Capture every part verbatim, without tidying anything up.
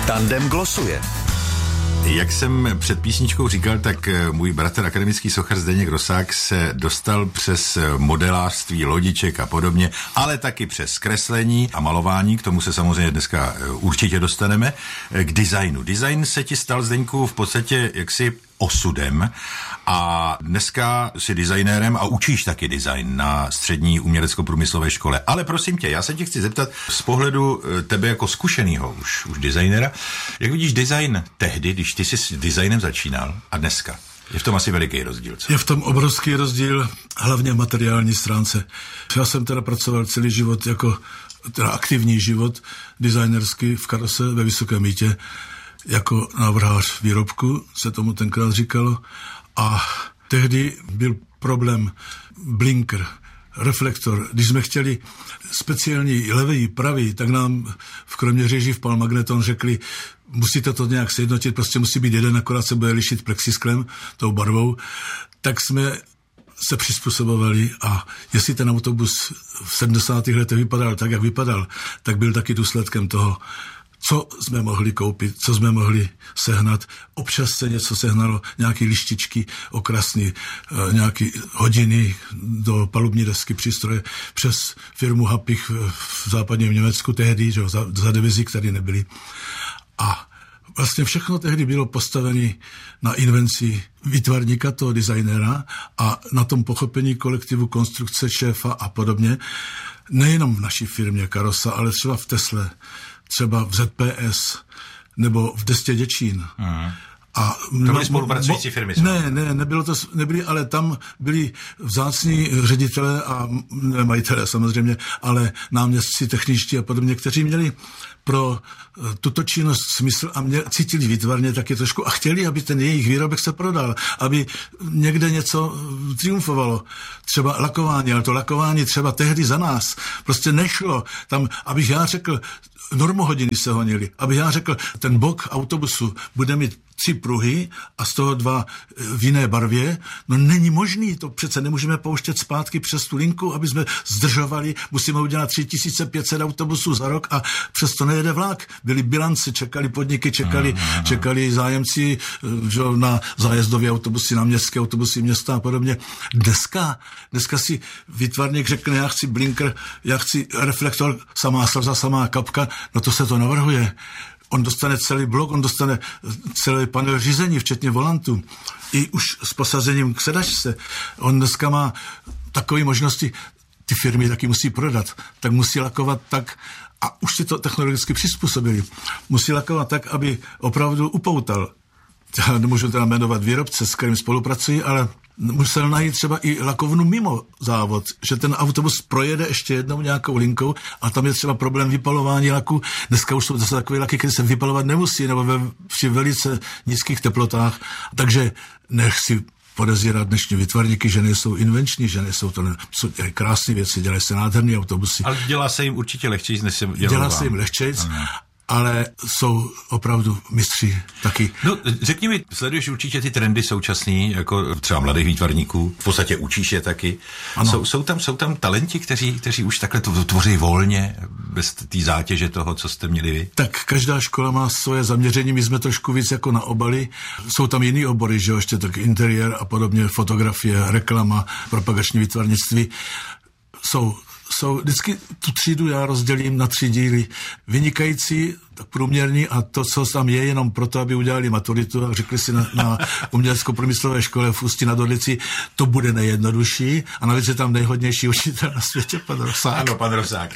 Tandem glosuje. Jak jsem před písničkou říkal, tak můj bratr, akademický sochař Zdeněk Rosák, se dostal přes modelářství, lodiček a podobně, ale taky přes kreslení a malování, k tomu se samozřejmě dneska určitě dostaneme, k designu. Design se ti stal, Zdeňku, v podstatě jaksi osudem a dneska jsi designérem a učíš taky design na střední umělecko-průmyslové škole. Ale prosím tě, já se tě chci zeptat z pohledu tebe jako zkušenýho už, už designera, jak vidíš design tehdy, když ty jsi s designem začínal a dneska? Je v tom asi veliký rozdíl, co? Je v tom obrovský rozdíl, hlavně v materiální stránce. Já jsem teda pracoval celý život jako teda aktivní život designerský v Karose ve Vysokém Mýtě, jako návrhář výrobku, se tomu tenkrát říkalo. A tehdy byl problém blinker, reflektor. Když jsme chtěli speciální levý, pravý, tak nám v Kroměříži v Palmagneton řekli, musíte to nějak sjednotit, prostě musí být jeden, akorát se bude lišit plexisklem, tou barvou. Tak jsme se přizpůsobovali a jestli ten autobus v sedmdesátých letech vypadal tak, jak vypadal, tak byl taky důsledkem toho, co jsme mohli koupit, co jsme mohli sehnat. Občas se něco sehnalo, nějaké lištičky okrasné, nějaké hodiny do palubní desky přístroje přes firmu Happich v západním Německu tehdy, že, za, za divizi, které nebyly. A vlastně všechno tehdy bylo postavené na invenci výtvarníka, toho designéra a na tom pochopení kolektivu, konstrukce, šéfa a podobně. Nejenom v naší firmě Karosa, ale třeba v Tesle, třeba v Z P S nebo v Destě Děčín. Aha. A to byly spolupracující firmy? Ne, ne, nebylo to, nebyli, ale tam byli vzácní ředitelé a majitelé samozřejmě, ale náměstci techničtí a podobně, kteří měli pro tuto činnost smysl a mě cítili výtvarně taky trošku a chtěli, aby ten jejich výrobek se prodal, aby někde něco triumfovalo. Třeba lakování, ale to lakování třeba tehdy za nás prostě nešlo. Tam, abych já řekl, normohodiny se honily, abych já řekl, ten bok autobusu bude mít tři pruhy a z toho dva v jiné barvě. No není možný, to přece nemůžeme pouštět zpátky přes tu linku, aby jsme zdržovali, musíme udělat tři tisíce pět set autobusů za rok a přesto nejede vlak. Byly bilance, čekali podniky, čekali, aha, čekali zájemci že, na zájezdové autobusy, na městské autobusy, města a podobně. Dneska, dneska si výtvarník řekne, já chci blinker, já chci reflektor, samá slza, samá kapka, no to se to navrhuje. On dostane celý blok, on dostane celý panel řízení, včetně volantu. I už s posazením k sedačce. On dneska má takové možnosti, ty firmy taky musí prodat, tak musí lakovat tak, a už si to technologicky přizpůsobili, musí lakovat tak, aby opravdu upoutal. Já nemůžu teda jmenovat výrobce, s kterým spolupracují, ale musel najít třeba i lakovnu mimo závod, že ten autobus projede ještě jednou nějakou linkou a tam je třeba problém vypalování laku. Dneska už jsou zase takové laky, které se vypalovat nemusí, nebo ve, při velice nízkých teplotách. Takže nechci podezírat dnešní výtvarníky, že nejsou invenční, že nejsou to jsou krásné věci, dělají se nádherné autobusy. Ale dělá se jim určitě lehčejc, než se dělá Dělá vám. se jim lehčejc. Ale jsou opravdu mistři taky. No, řekni mi, sleduješ určitě ty trendy současný, jako třeba mladých výtvarníků, v podstatě učíš je taky. Jsou, jsou, tam, jsou tam talenti, kteří, kteří už takhle to tvoří volně, bez té zátěže toho, co jste měli vy? Tak každá škola má svoje zaměření, my jsme trošku víc jako na obaly. Jsou tam jiný obory, že jo, ještě tak interiér a podobně, fotografie, reklama, propagační výtvarnictví. Jsou Jsou, vždycky tu třídu já rozdělím na tři díly. Vynikající, tak průměrní a to, co tam je jenom proto, aby udělali maturitu a řekli si na, na umělecko-průmyslové škole v Ústí nad Orlicí, to bude nejjednodušší a navíc je tam nejhodnější učitel na světě, pan Rosák. Ano, pan Rosák.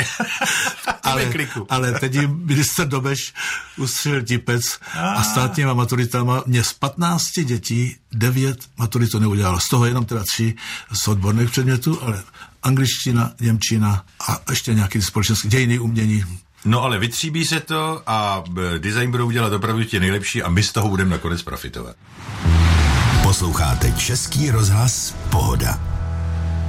ale, ale teď jim ministr Dobeš ustřelil tipec a státníma maturitama mě z patnácti dětí devět maturitu neudělalo. Z toho jenom teda tři z odborných předmětů, ale angličtina, němčina a ještě nějaký společenský dějiny, umění. No ale vytříbí se to a design budou dělat opravdu tě nejlepší a my z toho budeme nakonec profitovat. Posloucháte Český rozhlas Pohoda.